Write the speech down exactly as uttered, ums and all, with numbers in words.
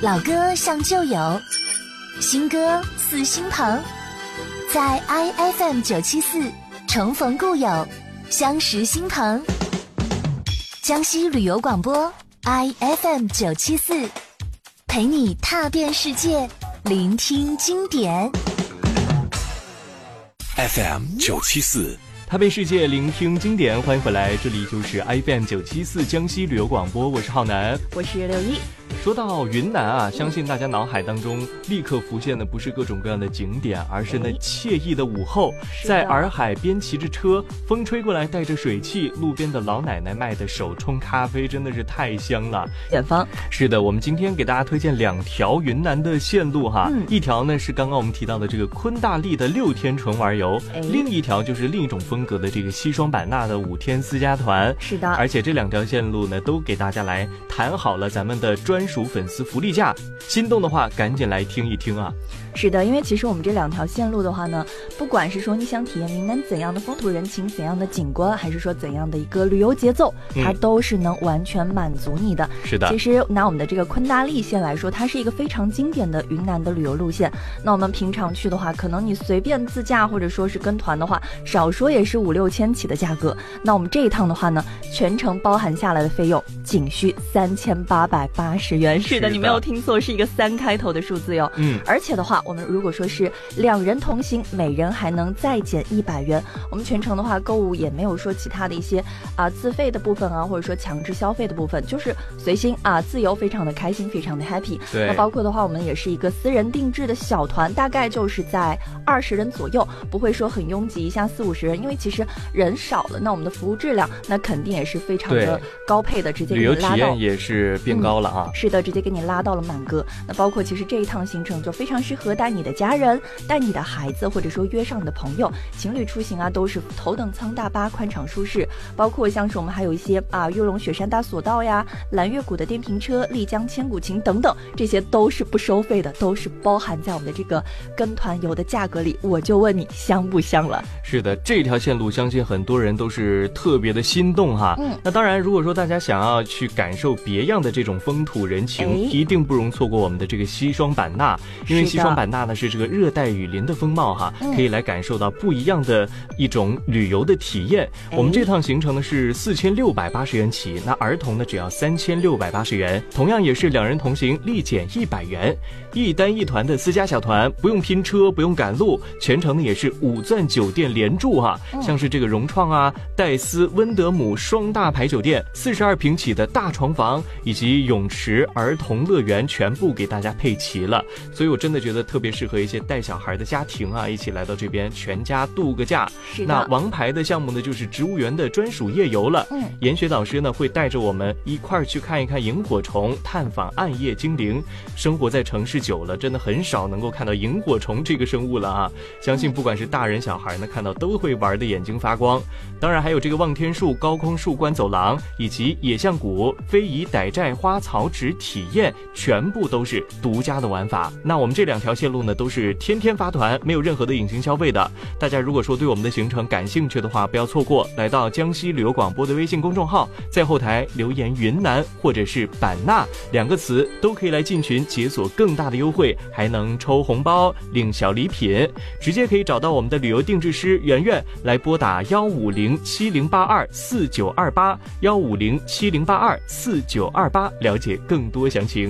老歌像旧友，新歌似新朋，在 I F M 九七四重逢故友，相识新朋。江西旅游广播 I F M 九七四，陪你踏遍世界，聆听经典。 F M 九七四。 踏遍世界，聆听经典，欢迎回来，这里就是 F M 九七四江西旅游广播，我是浩南， 我是刘一。 说到云南啊，相信大家脑海当中立刻浮现的不是各种各样的景点，而是那惬意的午后，在洱海边骑着车，风吹过来带着水汽，路边的老奶奶卖的手冲咖啡真的是太香了。 远方是的，我们今天给大家推荐两条云南的线路哈， 嗯、 一条呢是刚刚我们提到的这个昆大丽的六天纯玩游，另一条就是另一种风格的这个西双版纳的五天私家团。 是的， 而且这两条线路呢都给大家来谈好了咱们的专属粉丝福利价，心动的话赶紧来听一听啊。 是的，因为其实我们这两条线路的话呢，不管是说你想体验云南怎样的风土人情，怎样的景观，还是说怎样的一个旅游节奏，它都是能完全满足你的。 是的， 其实拿我们的这个昆大丽线来说，它是一个非常经典的云南的旅游路线。那我们平常去的话，可能你随便自驾或者说是跟团的话，少说也是五六千起的价格。那我们这一趟的话呢，全程包含下来的费用仅需三千八百八十元。是的，你没有听错，是一个三开头的数字哟。 嗯， 而且的话，我们如果说是两人同行，每人还能再减一百元。我们全程的话，购物也没有说其他的一些啊、呃、自费的部分啊，或者说强制消费的部分，就是随心啊，自由，非常的开心，非常的 happy。 对， 那包括的话，我们也是一个私人定制的小团，大概就是在二十人左右，不会说很拥挤，像四五十人，因为其实人少了，那我们的服务质量那肯定也是非常的高配的，直接给你拉到， 旅游体验也是变高了啊、 嗯。是的，直接给你拉到了满格。那包括其实这一趟行程就非常适合带你的家人，带你的孩子，或者说约上你的朋友，情侣出行啊，都是头等舱大巴，宽敞舒适。包括像是我们还有一些啊，玉龙雪山大索道呀，蓝月谷的电瓶车，丽江千古情等等，这些都是不收费的，都是包含在我们的这个跟团游的价格里。我就问你香不香了？ 是的，这条线路相信很多人都是特别的心动哈。 嗯， 那当然，如果说大家想要去感受别样的这种风土人情， 哎、 一定不容错过我们的这个西双版纳，因为西双版纳呢是这个热带雨林的风貌哈， 嗯、 可以来感受到不一样的一种旅游的体验。 哎、 我们这趟行程呢是四千六百八十元起，那儿童呢只要三千六百八十元，同样也是两人同行立减一百元，一单一团的私家小团，不用拼车，不用赶路，全程呢也是五钻酒店连住哈、 嗯， 像是这个融创啊、戴斯、温德姆双大牌酒店，四十二平起的大床房以及泳池、儿童乐园全部给大家配齐了，所以我真的觉得特别适合一些带小孩的家庭啊，一起来到这边全家度个假。 是的， 那王牌的项目呢就是植物园的专属夜游了。 嗯， 研学导师呢会带着我们一块儿去看一看萤火虫，探访暗夜精灵。生活在城市久了，真的很少能够看到萤火虫这个生物了啊！相信不管是大人小孩呢，看到都会玩的眼睛发光。当然还有这个望天树高空树观走廊，以及野象谷、非遗傣寨花草纸体验，全部都是独家的玩法。那我们这两条线路呢，都是天天发团，没有任何的隐形消费的。大家如果说对我们的行程感兴趣的话，不要错过，来到江西旅游广播的微信公众号，在后台留言云南或者是版纳两个词，都可以来进群解锁更大的优惠，还能抽红包领小礼品。直接可以找到我们的旅游定制师圆圆，来拨打幺五零七零八二四九二八幺五零七零八二四九二八，了解更多详情。